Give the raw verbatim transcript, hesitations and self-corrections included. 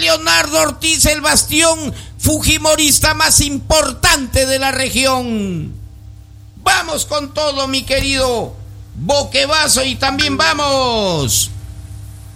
Leonardo Ortiz, el bastión fujimorista más importante de la región. Vamos con todo, mi querido Boquevaso, y también vamos